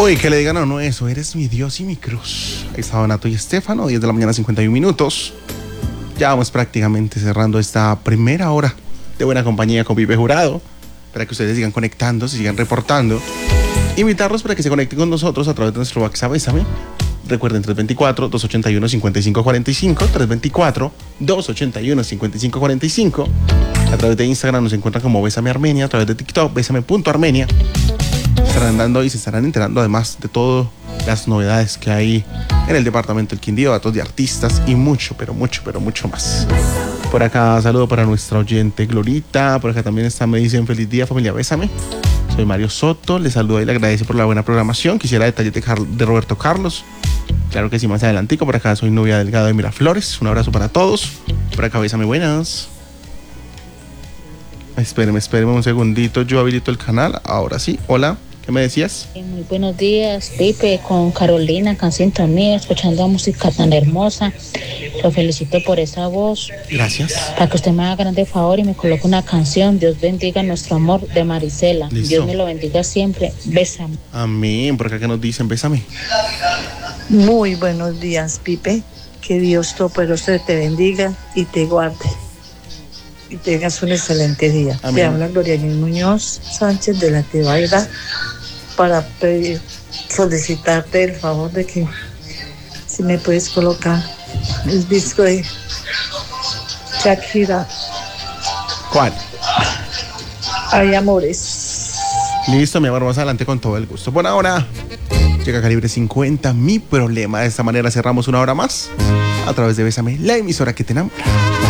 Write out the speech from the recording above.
Uy, que le digan a uno eso, eres mi Dios y mi cruz. Ahí está Donato y Estefano, 10 de la mañana, 51 minutos. Ya vamos prácticamente cerrando esta primera hora de buena compañía con Pipe Jurado, para que ustedes sigan conectando, se sigan reportando. Invitarlos para que se conecten con nosotros a través de nuestro WhatsApp, Bésame. Recuerden, 324-281-5545, 324-281-5545. A través de Instagram nos encuentran como Bésame Armenia, a través de TikTok, Bésame.Armenia. Estarán dando y se estarán enterando además de todas las novedades que hay en el departamento del Quindío, datos de artistas y mucho, pero mucho más. Por acá, saludo para nuestra oyente Glorita. Por acá también está, me dicen feliz día familia Bésame. Soy Mario Soto, les saludo y le agradezco por la buena programación. Quisiera detalles de Roberto Carlos. Claro que sí, más adelantico. Por acá soy Nubia Delgado de Miraflores. Un abrazo para todos. Por acá, Bésame, buenas. Espérenme un segundito. Yo habilito el canal. Ahora sí. Hola. ¿Qué me decías? Muy buenos días, Pipe, con Carolina, Cancito mío, escuchando la música tan hermosa. Lo felicito por esa voz. Gracias. Para que usted me haga grande favor y me coloque una canción. Dios bendiga nuestro amor, de Marisela. Listo. Dios me lo bendiga siempre. Bésame. Amén. Por acá que nos dicen, Bésame. Muy buenos días, Pipe. Que Dios Todopoderoso te bendiga y te guarde. Y tengas un excelente día. Amén. Te habla Gloria Muñoz Sánchez de la Tebaida para solicitarte el favor de que si me puedes colocar el disco de Shakira. ¿Cuál? Hay amores. Listo, mi amor, más adelante con todo el gusto. Por ahora, llega Calibre 50, mi problema. De esta manera cerramos una hora más a través de Bésame, la emisora que te enamora.